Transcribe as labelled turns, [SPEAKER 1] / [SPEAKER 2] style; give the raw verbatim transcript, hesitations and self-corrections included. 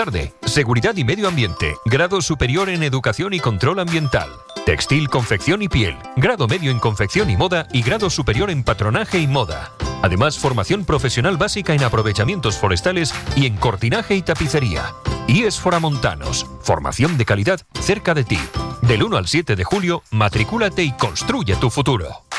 [SPEAKER 1] Tarde, seguridad y medio ambiente, grado superior en educación y control ambiental, textil, confección y piel, grado medio en confección y moda y grado superior en patronaje y moda. Además, formación profesional básica en aprovechamientos forestales y en cortinaje y tapicería. I E S Foramontanos, formación de calidad cerca de ti. Del uno al siete de julio, matricúlate y construye tu futuro.